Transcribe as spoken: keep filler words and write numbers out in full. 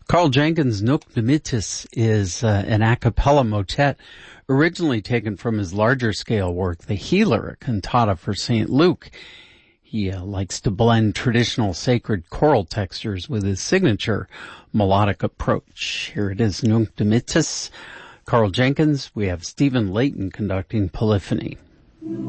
Carl Jenkins' Nunc Dimittis is uh, an a cappella motet originally taken from his larger-scale work, The Healer, a cantata for Saint Luke. He uh, likes to blend traditional sacred choral textures with his signature melodic approach. Here it is, Nunc Dimittis, Carl Jenkins. We have Stephen Layton conducting polyphony.